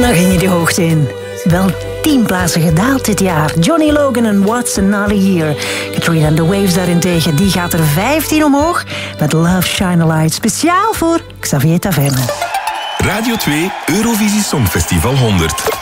dan ging je de hoogte in. Wel 10 plaatsen gedaald dit jaar. Johnny Logan en What's Another Year. Katrina and the Waves daarentegen, die gaat er 15 omhoog. Met Love Shine a Light, speciaal voor Xavier Taverne. Radio 2 Eurovisie Songfestival 100.